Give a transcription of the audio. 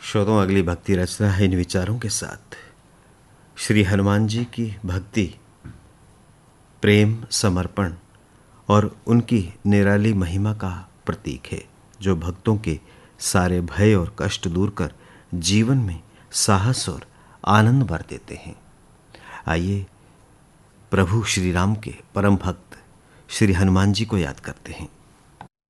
श्रोताओं, अगली भक्ति रचना है इन विचारों के साथ। श्री हनुमान जी की भक्ति प्रेम, समर्पण और उनकी निराली महिमा का प्रतीक है, जो भक्तों के सारे भय और कष्ट दूर कर जीवन में साहस और आनंद भर देते हैं। आइए प्रभु श्री राम के परम भक्त श्री हनुमान जी को याद करते हैं।